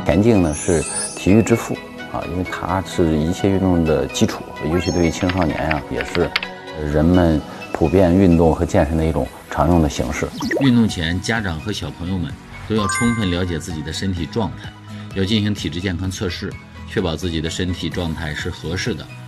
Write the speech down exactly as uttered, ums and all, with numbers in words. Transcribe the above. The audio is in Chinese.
田径呢是体育之父啊，因为它是一切运动的基础，尤其对于青少年啊，也是人们普遍运动和健身的一种常用的形式。 运动前，家长和小朋友们都要充分了解自己的身体状态，要进行体质健康测试，确保自己的身体状态是合适的。